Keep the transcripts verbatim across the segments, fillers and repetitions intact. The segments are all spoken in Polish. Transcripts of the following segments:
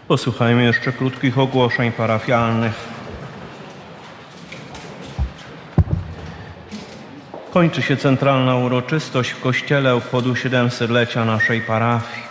Posłuchajmy jeszcze krótkich ogłoszeń parafialnych. Kończy się centralna uroczystość w Kościele obchodu siedemsetlecia naszej parafii.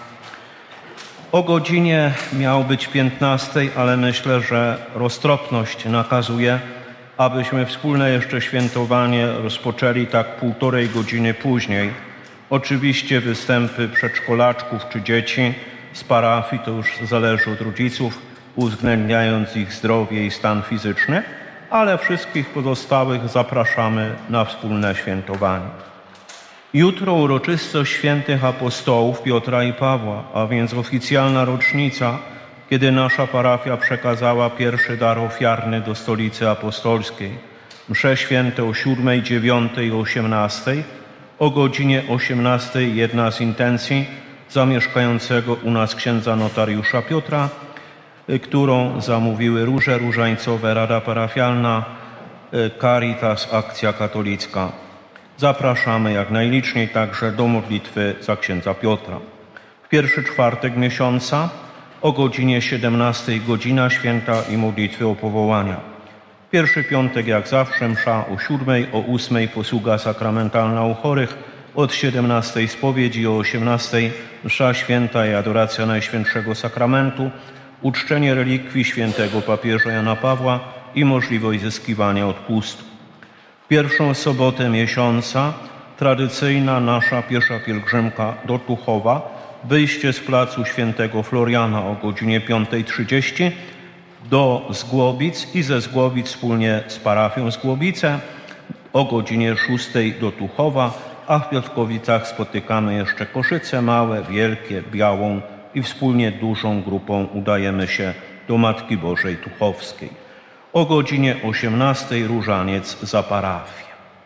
O godzinie miał być piętnastej, ale myślę, że roztropność nakazuje, abyśmy wspólne jeszcze świętowanie rozpoczęli tak półtorej godziny później. Oczywiście występy przedszkolaczków czy dzieci z parafii to już zależy od rodziców, uwzględniając ich zdrowie i stan fizyczny, ale wszystkich pozostałych zapraszamy na wspólne świętowanie. Jutro uroczystość świętych apostołów Piotra i Pawła, a więc oficjalna rocznica, kiedy nasza parafia przekazała pierwszy dar ofiarny do Stolicy Apostolskiej. Msze święte o siódmej, dziewiątej i osiemnastej. O godzinie osiemnastej jedna z intencji zamieszkającego u nas księdza notariusza Piotra, którą zamówiły Róże Różańcowe, Rada Parafialna, Caritas, Akcja Katolicka. Zapraszamy jak najliczniej także do modlitwy za księdza Piotra. W pierwszy czwartek miesiąca o godzinie siedemnastej godzina święta i modlitwy o powołania. Pierwszy piątek jak zawsze msza o siódmej, o ósmej posługa sakramentalna u chorych, od siedemnastej spowiedzi, o osiemnastej msza święta i adoracja Najświętszego Sakramentu, uczczenie relikwii świętego papieża Jana Pawła i możliwość zyskiwania odpustu. Pierwszą sobotę miesiąca tradycyjna nasza piesza pielgrzymka do Tuchowa, wyjście z placu Świętego Floriana o godzinie piątej trzydzieści do Zgłobic i ze Zgłobic wspólnie z parafią Zgłobice o godzinie szóstej do Tuchowa, a w Piotrkowicach spotykamy jeszcze Koszyce Małe, Wielkie, Białą i wspólnie dużą grupą udajemy się do Matki Bożej Tuchowskiej. O godzinie osiemnastej różaniec za parafię.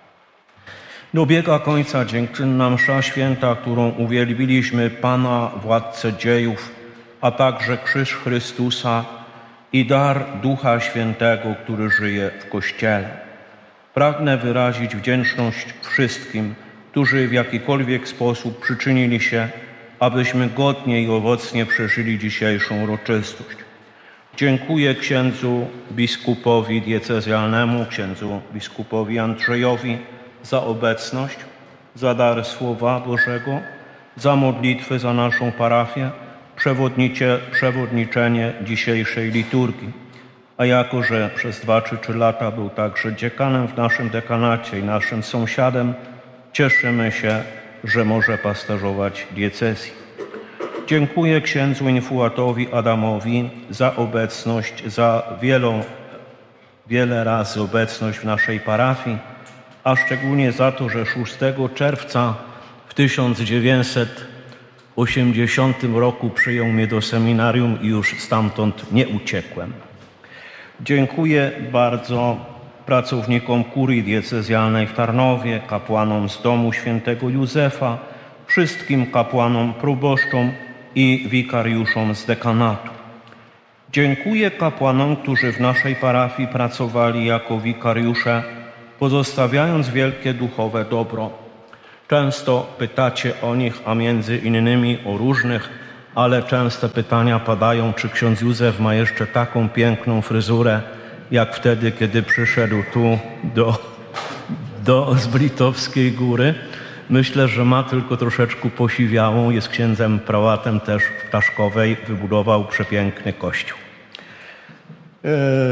Dobiega końca dziękczynna msza święta, którą uwielbiliśmy Pana, Władcę dziejów, a także krzyż Chrystusa i dar Ducha Świętego, który żyje w Kościele. Pragnę wyrazić wdzięczność wszystkim, którzy w jakikolwiek sposób przyczynili się, abyśmy godnie i owocnie przeżyli dzisiejszą uroczystość. Dziękuję księdzu biskupowi diecezjalnemu, księdzu biskupowi Andrzejowi za obecność, za dar Słowa Bożego, za modlitwę za naszą parafię, przewodniczenie dzisiejszej liturgii. A jako, że przez dwa czy trzy lata był także dziekanem w naszym dekanacie i naszym sąsiadem, cieszymy się, że może pasterzować diecezji. Dziękuję księdzu infuatowi Adamowi za obecność, za wielą, wiele razy obecność w naszej parafii, a szczególnie za to, że szóstego czerwca w tysiąc dziewięćset osiemdziesiątym roku przyjął mnie do seminarium i już stamtąd nie uciekłem. Dziękuję bardzo pracownikom kurii diecezjalnej w Tarnowie, kapłanom z domu świętego Józefa, wszystkim kapłanom proboszczom i wikariuszom z dekanatu. Dziękuję kapłanom, którzy w naszej parafii pracowali jako wikariusze, pozostawiając wielkie duchowe dobro. Często pytacie o nich, a między innymi o różnych, ale częste pytania padają, czy ksiądz Józef ma jeszcze taką piękną fryzurę, jak wtedy, kiedy przyszedł tu do, do Zblitowskiej Góry. Myślę, że ma tylko troszeczkę posiwiałą, jest księdzem prałatem też w Ptaszkowej, wybudował przepiękny kościół. Yy,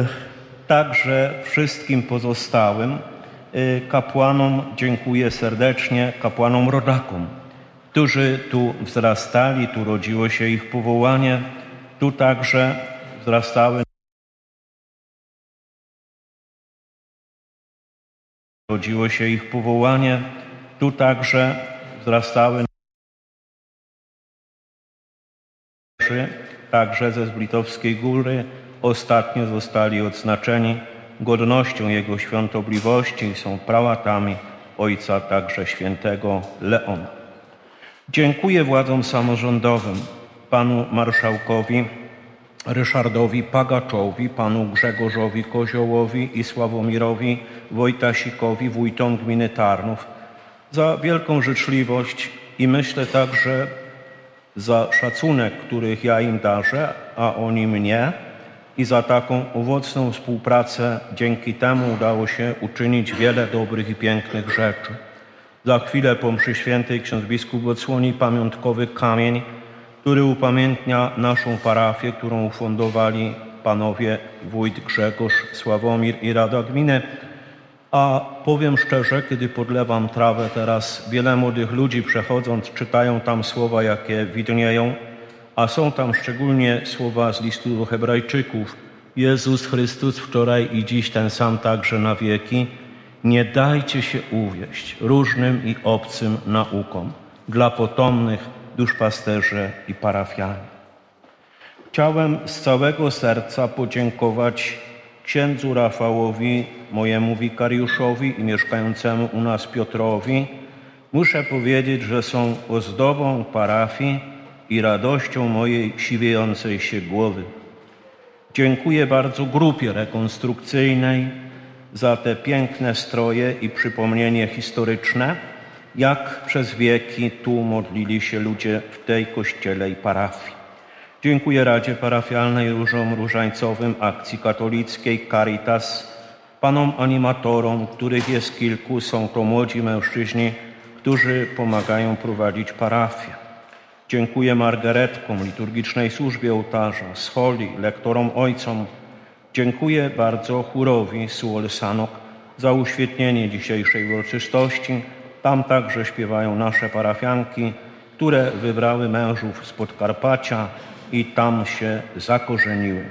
także wszystkim pozostałym yy, kapłanom dziękuję serdecznie, kapłanom rodakom, którzy tu wzrastali, tu rodziło się ich powołanie, tu także wzrastały rodziło się ich powołanie, tu także wzrastały także ze Zblitowskiej Góry. Ostatnio zostali odznaczeni godnością Jego Świątobliwości i są prałatami Ojca także świętego Leona. Dziękuję władzom samorządowym, panu marszałkowi Ryszardowi Pagaczowi, panu Grzegorzowi Koziołowi i Sławomirowi Wojtasikowi, wójtom gminy Tarnów, za wielką życzliwość i myślę także za szacunek, których ja im darzę, a oni mnie, i za taką owocną współpracę. Dzięki temu udało się uczynić wiele dobrych i pięknych rzeczy. Za chwilę po mszy świętej ksiądz biskup odsłoni pamiątkowy kamień, który upamiętnia naszą parafię, którą ufundowali panowie wójt Grzegorz, Sławomir i Rada Gminy. A powiem szczerze, kiedy podlewam trawę teraz, wiele młodych ludzi przechodząc czytają tam słowa, jakie widnieją, a są tam szczególnie słowa z listu do Hebrajczyków. Jezus Chrystus wczoraj i dziś ten sam także na wieki. Nie dajcie się uwieść różnym i obcym naukom dla potomnych duszpasterzy i parafianie. Chciałem z całego serca podziękować księdzu Rafałowi, mojemu wikariuszowi i mieszkającemu u nas Piotrowi. Muszę powiedzieć, że są ozdobą parafii i radością mojej siwiejącej się głowy. Dziękuję bardzo grupie rekonstrukcyjnej za te piękne stroje i przypomnienie historyczne, jak przez wieki tu modlili się ludzie w tej kościele i parafii. Dziękuję Radzie Parafialnej Różom Różańcowym Akcji Katolickiej Caritas, panom animatorom, których jest kilku, są to młodzi mężczyźni, którzy pomagają prowadzić parafię. Dziękuję Margaretkom, liturgicznej służbie ołtarza, scholi, lektorom ojcom. Dziękuję bardzo chórowi Suol Sanok za uświetnienie dzisiejszej uroczystości. Tam także śpiewają nasze parafianki, które wybrały mężów z Podkarpacia i tam się zakorzeniły.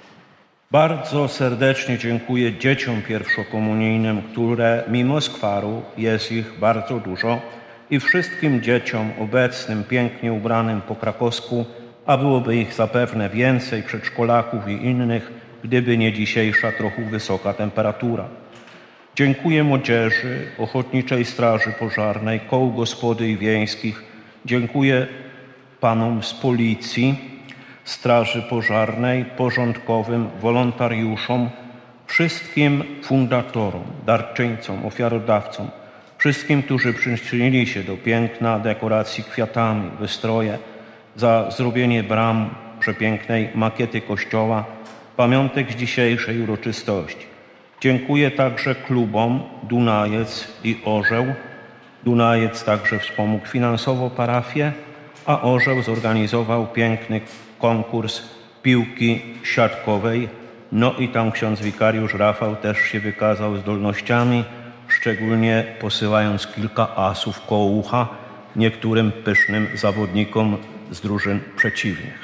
Bardzo serdecznie dziękuję dzieciom pierwszokomunijnym, które mimo skwaru, jest ich bardzo dużo, i wszystkim dzieciom obecnym, pięknie ubranym po krakowsku, a byłoby ich zapewne więcej, przedszkolaków i innych, gdyby nie dzisiejsza trochę wysoka temperatura. Dziękuję młodzieży, Ochotniczej Straży Pożarnej, koł gospodyń wiejskich. Dziękuję panom z policji, Straży Pożarnej, porządkowym, wolontariuszom, wszystkim fundatorom, darczyńcom, ofiarodawcom, wszystkim, którzy przyczynili się do piękna, dekoracji kwiatami, wystroje, za zrobienie bram, przepięknej makiety kościoła, pamiątek z dzisiejszej uroczystości. Dziękuję także klubom Dunajec i Orzeł. Dunajec także wspomógł finansowo parafię, a Orzeł zorganizował piękny konkurs piłki siatkowej. No i tam ksiądz wikariusz Rafał też się wykazał zdolnościami, szczególnie posyłając kilka asów koło ucha niektórym pysznym zawodnikom z drużyn przeciwnych.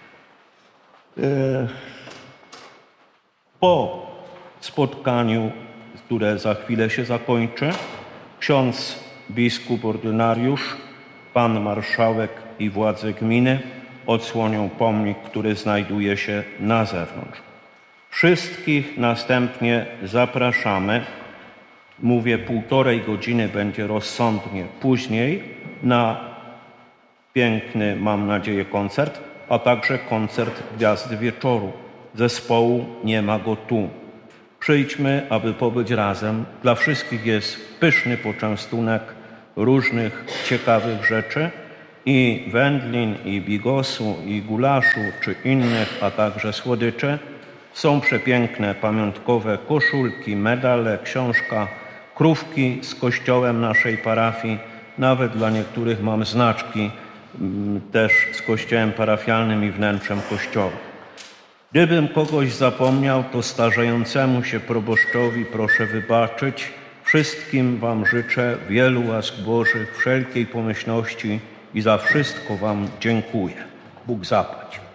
Po spotkaniu, które za chwilę się zakończy, ksiądz biskup ordynariusz, pan marszałek i władze gminy odsłonią pomnik, który znajduje się na zewnątrz. Wszystkich następnie zapraszamy, mówię półtorej godziny będzie rozsądnie później, na piękny, mam nadzieję, koncert, a także koncert Gwiazdy Wieczoru. Zespołu nie ma go tu. Przyjdźmy, aby pobyć razem. Dla wszystkich jest pyszny poczęstunek różnych ciekawych rzeczy i wędlin, i bigosu, i gulaszu, czy innych, a także słodycze. Są przepiękne pamiątkowe koszulki, medale, książka, krówki z kościołem naszej parafii. Nawet dla niektórych mam znaczki też z kościołem parafialnym i wnętrzem kościoła. Gdybym kogoś zapomniał, to starzejącemu się proboszczowi proszę wybaczyć. Wszystkim wam życzę wielu łask Bożych, wszelkiej pomyślności i za wszystko wam dziękuję. Bóg zapłać.